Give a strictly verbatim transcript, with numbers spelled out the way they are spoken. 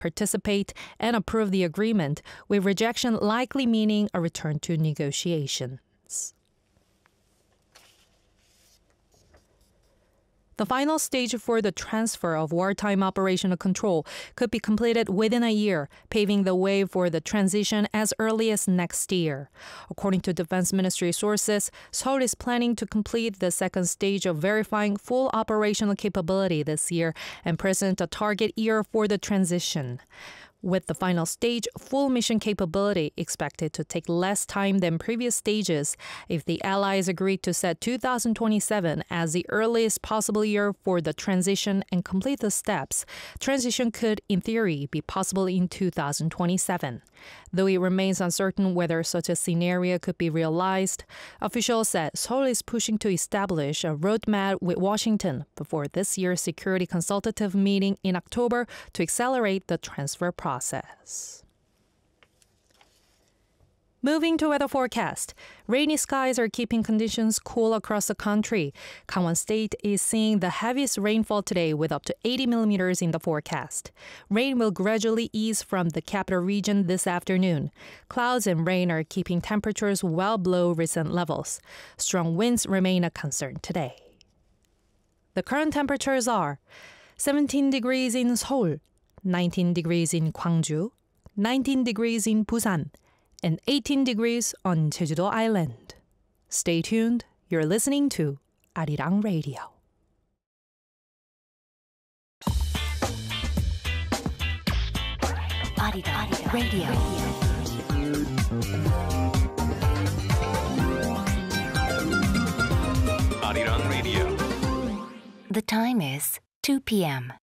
participate and approve the agreement, with rejection likely meaning a return to negotiations. The final stage for the transfer of wartime operational control could be completed within a year, paving the way for the transition as early as next year. According to Defense Ministry sources, Seoul is planning to complete the second stage of verifying full operational capability this year and present a target year for the transition. With the final stage, full mission capability expected to take less time than previous stages, if the Allies agree to set two thousand twenty-seven as the earliest possible year for the transition and complete the steps, transition could, in theory, be possible in two thousand twenty-seven. Though it remains uncertain whether such a scenario could be realized, officials said Seoul is pushing to establish a roadmap with Washington before this year's Security Consultative meeting in October to accelerate the transfer process. Process. Moving to weather forecast. Rainy skies are keeping conditions cool across the country. Gangwon State is seeing the heaviest rainfall today with up to eighty millimeters in the forecast. Rain will gradually ease from the capital region this afternoon. Clouds and rain are keeping temperatures well below recent levels. Strong winds remain a concern today. The current temperatures are seventeen degrees in Seoul, nineteen degrees in Gwangju, nineteen degrees in Busan, and eighteen degrees on Jeju-do Island. Stay tuned. You're listening to Arirang Radio. Arirang Radio. Arirang Radio. The time is two p.m.